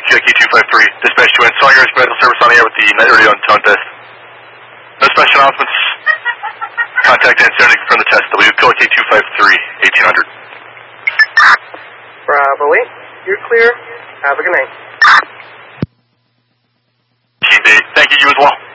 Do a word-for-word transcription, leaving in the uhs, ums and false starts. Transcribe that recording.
Q Q two five three. Dispatch to Sawyer's medical service on the air with the night radio on tone test. No special announcements. Contact and sending from the test. W Q Q two five three, eighteen hundred. Bravo eight. You're clear. Have a good night. Thank you, you as well.